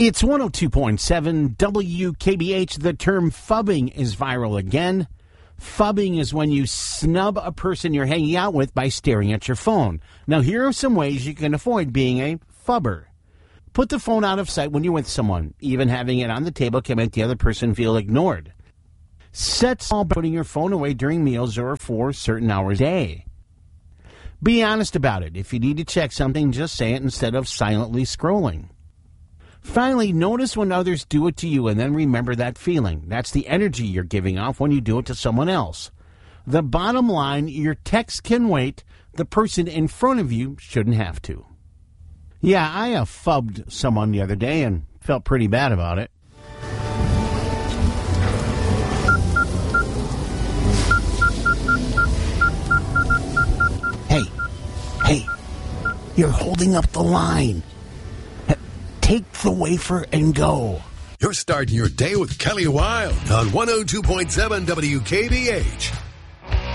It's 102.7 WKBH. The term fubbing is viral again. Fubbing is when you snub a person you're hanging out with by staring at your phone. Now, here are some ways you can avoid being a fubber. Put the phone out of sight when you're with someone. Even having it on the table can make the other person feel ignored. Set small putting your phone away during meals or for certain hours a day. Be honest about it. If you need to check something, just say it instead of silently scrolling. Finally, notice when others do it to you and then remember that feeling. That's the energy you're giving off when you do it to someone else. The bottom line, your text can wait. The person in front of you shouldn't have to. Yeah, I fubbed someone the other day and felt pretty bad about it. Hey, you're holding up the line. Take the wafer and go. You're starting your day with Kelly Wilde on 102.7 WKBH.